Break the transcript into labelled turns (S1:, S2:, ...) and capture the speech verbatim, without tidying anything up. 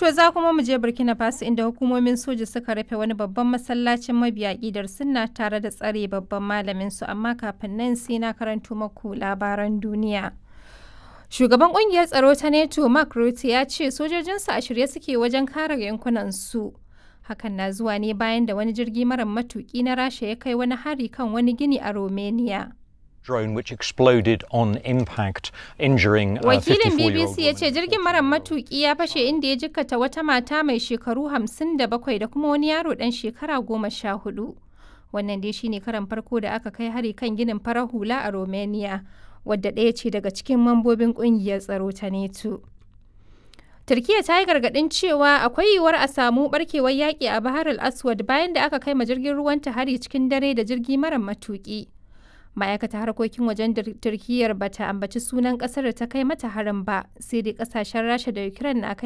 S1: To za kuma mu je Burkina Faso inda hukumomin soja suka rufe wani babban masallacin mabiya ƙidar sunna tare da tsare babban malamin su, amma kafin nan sai na karanto maku labaran duniya. Shugaban kungiyar tsaro ta NATO Mark Rutte ya ce sojojinsu a shirye suke wajen kare yankunan su. Hakan na zuwa ne bayan da wani jirgi mara matuki na Rasha ya kai wani hari kan wani gini a Romania.
S2: Drone which exploded on impact, injuring a
S1: Wakilin B B
S2: fifty-four-year-old
S1: C ya ce jirgin mara matuki ya fashe inda ya jikkata wata mata mai shekaru hamsin da bakwai da kuma wani yaro dan shekara goma sha hudu. Wannan dai shine karan farko da aka kai hari kan ginin farar hula a Romania, wadda ɗaya ce daga cikin mambobin ƙungiyar tsaro ta NATO. Turkiyya ta yi gargaɗin cewa akwai yiwuwar a samu barkewar yaƙi a Bahar al-Aswad bayan da aka kai ma jirgin ruwanta hari cikin dare da jirgi mara matuƙi. Ma'aikatar harkokin wajen Turkiyyar ba ta ambaci sunan ƙasar da ta kai mata harin ba, sai dai ƙasashen Rasha da Ukraine na kai